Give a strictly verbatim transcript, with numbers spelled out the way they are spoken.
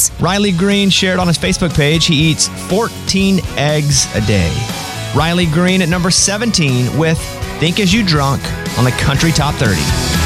eggs. Riley Green shared on his Facebook page he eats fourteen eggs a day. Riley Green at number seventeen with Think As You Drunk on the Country Top thirty.